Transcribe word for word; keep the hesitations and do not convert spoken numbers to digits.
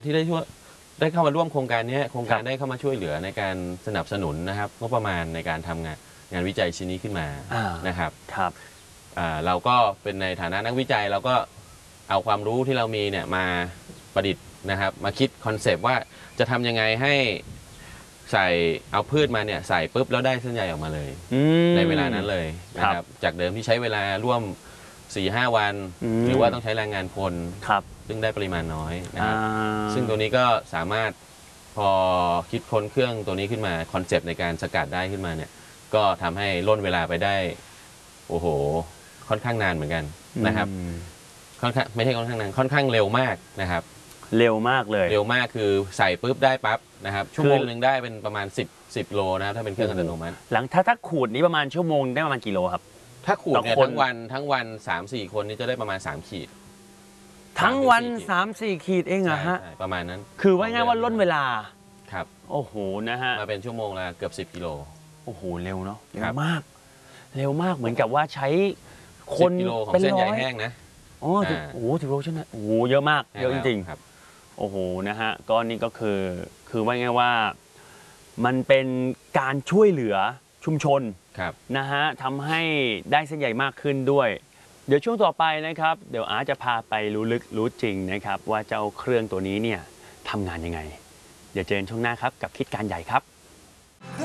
ที่ได้ช่วยได้เข้ามาร่วมโครงการนี้โครงการได้เข้ามาช่วยเหลือในการสนับสนุนนะครับงบประมาณในการทำงานงานวิจัยชิ้นนี้ขึ้นมานะครับครับเราก็เป็นในฐานะนักวิจัยเราก็เอาความรู้ที่เรามีเนี่ยมาประดิษฐ์นะครับมาคิดคอนเซปต์ว่าจะทำยังไงให้ใส่เอาพืชมาเนี่ยใส่ปุ๊บแล้วได้เส้นใยออกมาเลยในเวลานั้นเลยนะครับจากเดิมที่ใช้เวลาร่วม สี่ห้า วันหรือว่าต้องใช้แรงงานคนซึ่งได้ปริมาณน้อยนะครับซึ่งตัวนี้ก็สามารถพอคิดค้นเครื่องตัวนี้ขึ้นมาคอนเซปต์ในการสกัดได้ขึ้นมาเนี่ยก็ทำให้ล่นเวลาไปได้โอ้โหค่อนข้างนานเหมือนกันนะครับค่อนข้างไม่ใช่ค่อนข้างนานค่อนข้างเร็วมากนะครับเร็วมากเลยเร็วมากคือใส่ปุ๊บได้ปั๊บนะครับชั่วโมงหนึ่งได้เป็นประมาณสิบ สิบโลนะครับถ้าเป็นเครื่องอัตโนมัติหลังถ้าถ้าขูดนี้ประมาณชั่วโมงได้ประมาณกี่โลครับถ้าขูดเนี่ยทั้งวันทั้งวัน สามสี่ คนนี่จะได้ประมาณสามขีดทั้งวัน สามสี่ ขีดเองเหรอฮะประมาณนั้นคือว่าง่ายว่าล่นเวลาครับโอ้โหนะฮะมาเป็นชั่วโมงละเกือบสิบกิโลโอ้โหเร็วเนาะเร็วมากเร็วมากเหมือนกับว่าใช้คนกิโลของเส้นใยแห้งนะอ๋อโอ้โหสิบโลใช่ไหมโอ้โหเยอะมากเยอะจริงๆครับโอ้โหนะฮะก็นี่ก็คือคือว่าไงว่ามันเป็นการช่วยเหลือชุมชนนะฮะทำให้ได้เส้นใยมากขึ้นด้วยเดี๋ยวช่วงต่อไปนะครับเดี๋ยวอาร์ตจะพาไปรู้ลึกรู้จริงนะครับว่าเจ้าเครื่องตัวนี้เนี่ยทำงานยังไงเดี๋ยวเจอกันช่วงหน้าครับกับคิดการใหญ่ครับ